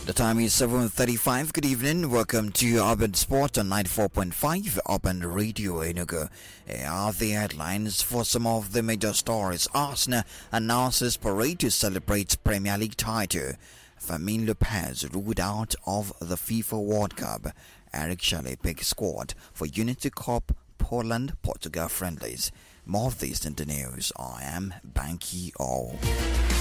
The time is 7:35. Good evening. Welcome to Urban Sport on 94.5 Urban Radio Enugu. Here are the headlines for some of the major stories. Arsenal announces parade to celebrate Premier League title. Fermin Lopez ruled out of the FIFA World Cup. Eric Shelley picks squad for Unity Cup Poland-Portugal friendlies. More of this in the news. I am Banky O.